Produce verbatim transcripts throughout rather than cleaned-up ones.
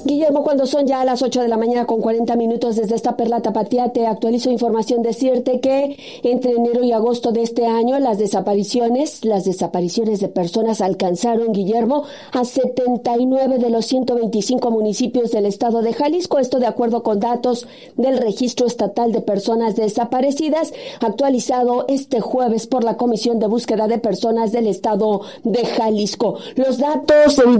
Guillermo, cuando son ya a las ocho de la mañana con cuarenta minutos desde esta Perla Tapatía, te actualizo información. Decirte que entre enero y agosto de este año las desapariciones, las desapariciones de personas alcanzaron, Guillermo, a setenta y nueve de los ciento veinticinco municipios del estado de Jalisco. Esto de acuerdo con datos del Registro Estatal de Personas Desaparecidas, actualizado este jueves por la Comisión de Búsqueda de Personas del estado de Jalisco. Los datos en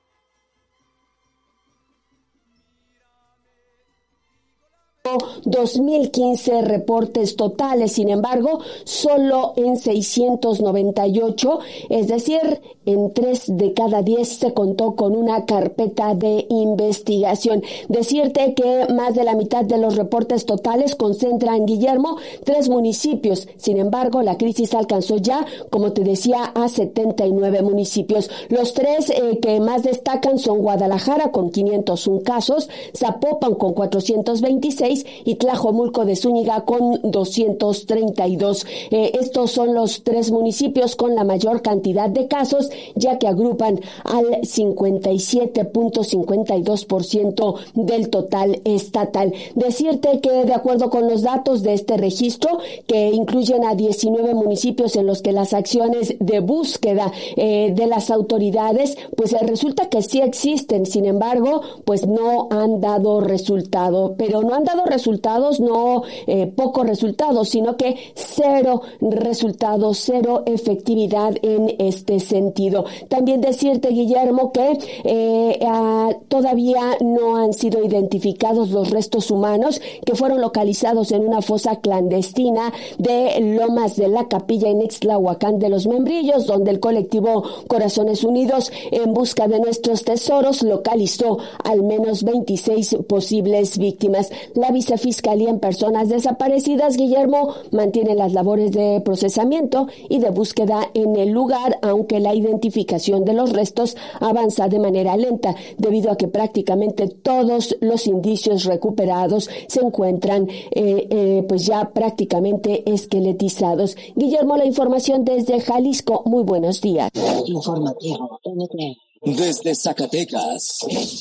dos mil quince reportes totales, sin embargo, solo en seiscientos noventa y ocho, es decir, en tres de cada diez se contó con una carpeta de investigación. Decirte que más de la mitad de los reportes totales concentran, Guillermo, tres municipios. Sin embargo, la crisis alcanzó ya, como te decía, a setenta y nueve municipios. Los tres eh, que más destacan son Guadalajara con quinientos uno casos, Zapopan con cuatrocientos veintiséis y Tlajomulco de Zúñiga con doscientos treinta y dos. Eh, estos son los tres municipios con la mayor cantidad de casos, ya que agrupan al cincuenta y siete punto cincuenta y dos por ciento del total estatal. Decirte que de acuerdo con los datos de este registro, que incluyen a diecinueve municipios en los que las acciones de búsqueda eh, de las autoridades, pues eh, resulta que sí existen, sin embargo, pues no han dado resultado, pero no han dado resultados, no eh, pocos resultados, sino que cero resultados, cero efectividad en este sentido. También decirte, Guillermo, que eh, ah, todavía no han sido identificados los restos humanos que fueron localizados en una fosa clandestina de Lomas de la Capilla en Ixtlahuacán de los Membrillos, donde el colectivo Corazones Unidos, en busca de nuestros tesoros, localizó al menos veintiséis posibles víctimas. La Vicefiscalía en Personas Desaparecidas, Guillermo, mantiene las labores de procesamiento y de búsqueda en el lugar, aunque la identificación de los restos avanza de manera lenta, debido a que prácticamente todos los indicios recuperados se encuentran eh, eh, pues ya prácticamente esqueletizados. Guillermo, la información desde Jalisco. Muy buenos días. Informativo N T. Desde Zacatecas.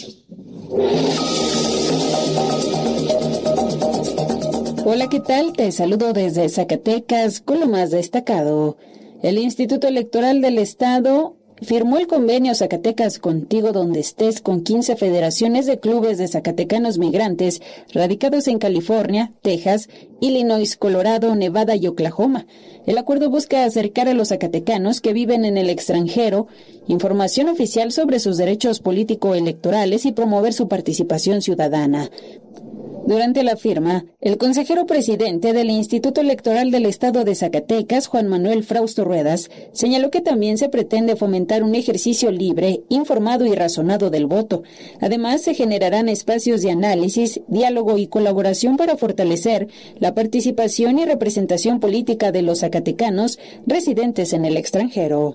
Hola, ¿qué tal? Te saludo desde Zacatecas con lo más destacado. El Instituto Electoral del Estado firmó el convenio Zacatecas Contigo Donde Estés con quince federaciones de clubes de zacatecanos migrantes radicados en California, Texas, Illinois, Colorado, Nevada y Oklahoma. El acuerdo busca acercar a los zacatecanos que viven en el extranjero información oficial sobre sus derechos político-electorales y promover su participación ciudadana. Durante la firma, el consejero presidente del Instituto Electoral del Estado de Zacatecas, Juan Manuel Frausto Ruedas, señaló que también se pretende fomentar un ejercicio libre, informado y razonado del voto. Además, se generarán espacios de análisis, diálogo y colaboración para fortalecer la participación y representación política de los zacatecanos residentes en el extranjero.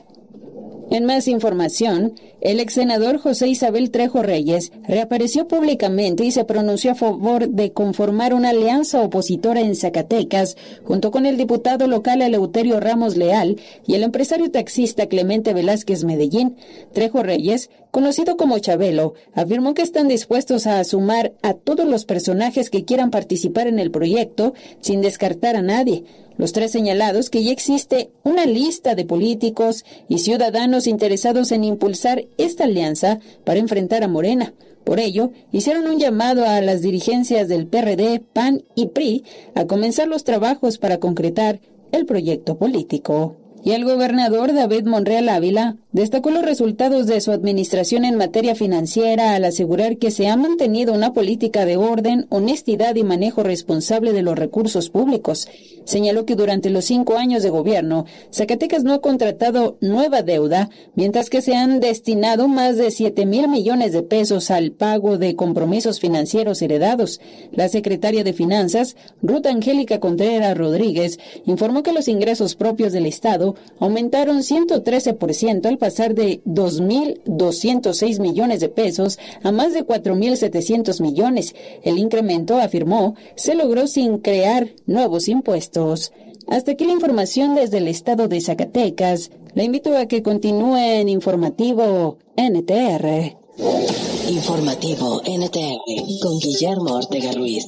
En más información, el ex senador José Isabel Trejo Reyes reapareció públicamente y se pronunció a favor de conformar una alianza opositora en Zacatecas, junto con el diputado local Eleuterio Ramos Leal y el empresario taxista Clemente Velázquez Medellín. Trejo Reyes, conocido como Chabelo, afirmó que están dispuestos a sumar a todos los personajes que quieran participar en el proyecto, sin descartar a nadie. Los tres señalados que ya existe una lista de políticos y ciudadanos interesados en impulsar esta alianza para enfrentar a Morena. Por ello, hicieron un llamado a las dirigencias del P R D, P A N y P R I a comenzar los trabajos para concretar el proyecto político. Y el gobernador David Monreal Ávila destacó los resultados de su administración en materia financiera al asegurar que se ha mantenido una política de orden, honestidad y manejo responsable de los recursos públicos. Señaló que durante los cinco años de gobierno, Zacatecas no ha contratado nueva deuda, mientras que se han destinado más de siete mil millones de pesos al pago de compromisos financieros heredados. La secretaria de Finanzas, Ruth Angélica Contreras Rodríguez, informó que los ingresos propios del Estado aumentaron ciento trece por ciento al pasar de dos mil doscientos seis millones de pesos a más de cuatro mil setecientos millones. El incremento, afirmó, se logró sin crear nuevos impuestos. Hasta aquí la información desde el estado de Zacatecas. La invito a que continúe en Informativo N T R. Informativo N T R con Guillermo Ortega Ruiz.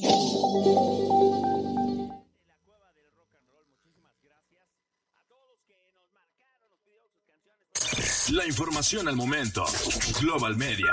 La información al momento. Global Media.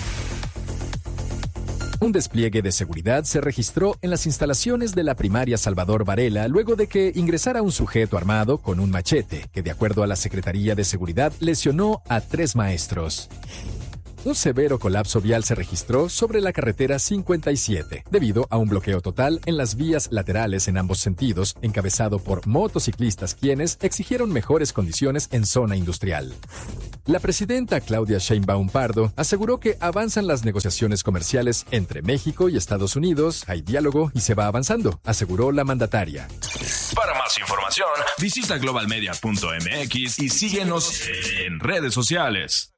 Un despliegue de seguridad se registró en las instalaciones de la primaria Salvador Varela luego de que ingresara un sujeto armado con un machete que, de acuerdo a la Secretaría de Seguridad, lesionó a tres maestros. Un severo colapso vial se registró sobre la carretera cincuenta y siete, debido a un bloqueo total en las vías laterales en ambos sentidos, encabezado por motociclistas quienes exigieron mejores condiciones en zona industrial. La presidenta Claudia Sheinbaum Pardo aseguró que avanzan las negociaciones comerciales entre México y Estados Unidos, hay diálogo y se va avanzando, aseguró la mandataria. Para más información, visita global media punto m x y síguenos en redes sociales.